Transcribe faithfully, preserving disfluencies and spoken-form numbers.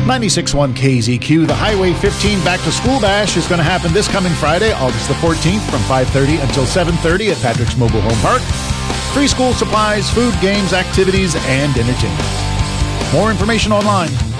ninety-six point one K Z Q. The Highway fifteen Back to School Bash is going to happen this coming Friday, August the fourteenth, from five thirty until seven thirty at Patrick's Mobile Home Park. Free school supplies, food, games, activities, and entertainment. More information online